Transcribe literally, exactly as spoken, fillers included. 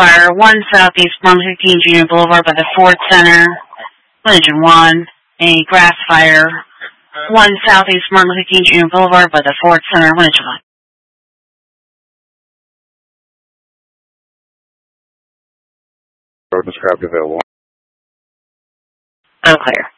fire, one Southeast Martin Luther King Junior Boulevard by the Ford Center, Engine one. A grass fire, one Southeast Martin Luther King Junior Boulevard by the Ford Center, Engine one. Road described available. Oh, clear.